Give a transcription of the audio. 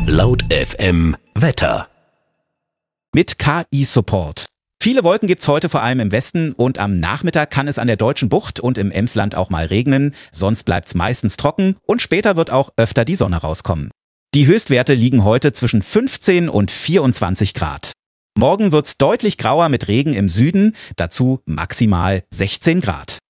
Laut FM Wetter. Mit KI-Support. Viele Wolken gibt's heute vor allem im Westen und am Nachmittag kann es an der Deutschen Bucht und im Emsland auch mal regnen. Sonst bleibt's meistens trocken und später wird auch öfter die Sonne rauskommen. Die Höchstwerte liegen heute zwischen 15 und 24 Grad. Morgen wird's deutlich grauer mit Regen im Süden, dazu maximal 16 Grad.